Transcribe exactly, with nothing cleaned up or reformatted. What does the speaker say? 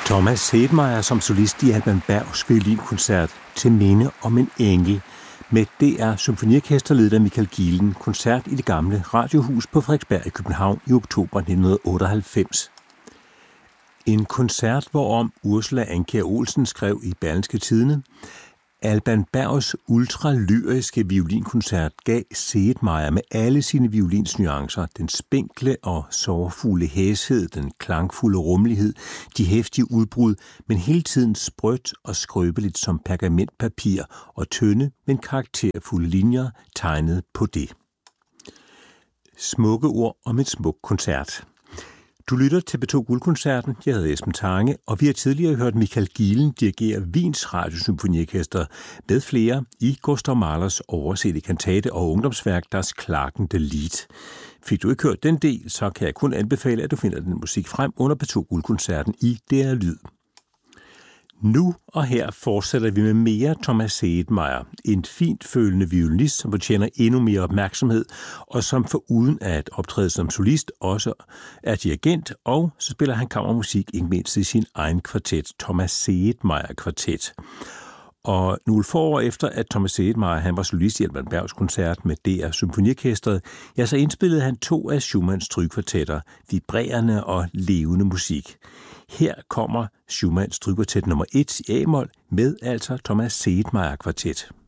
Thomas Sedmayer som solist i Alban Bergs violinkoncert til minde om en engel med D R Symfoniorkesterleder Michael Gielen, koncert i det gamle radiohus på Frederiksberg i København i oktober nitten otteoghalvfems. En koncert, hvorom Ursula Andkjær Olsen skrev i Berlingske Tidende: Alban Bergs ultralyriske violinkoncert gav Sedmayer med alle sine violinsnuancer, den spinkle og sorgfulde hæshed, den klangfulde rummelighed, de heftige udbrud, men hele tiden sprødt og skrøbeligt som pergamentpapir og tynde, men karakterfulde linjer tegnet på det. Smukke ord om et smuk koncert. Du lytter til P to Guldkoncerten. Jeg hedder Esben Tange, og vi har tidligere hørt Michael Gielen dirigere Wiens Radiosymfoniorkester med flere i Gustav Mahlers oversete kantate og ungdomsværk Das klagende Lied. Fik du ikke hørt den del, så kan jeg kun anbefale, at du finder den musik frem under P to Guldkoncerten i D R Lyd. Nu og her fortsætter vi med mere Thomas Sedmayer, en fint følende violinist, som fortjener endnu mere opmærksomhed, og som foruden at optræde som solist også er dirigent, og så spiller han kammermusik ikke mindst i sin egen kvartet, Thomas Sedmayer Kvartet. Og nogle få år efter, at Thomas Sedmayer han var solist i Alban Bergs koncert med D R Symfoniorkestret, ja, så indspillede han to af Schumanns strygekvartetter, vibrerende og levende musik. Her kommer Schumanns strygekvartet nummer et i A-mol med altså Thomas Sedmayer Kvartet.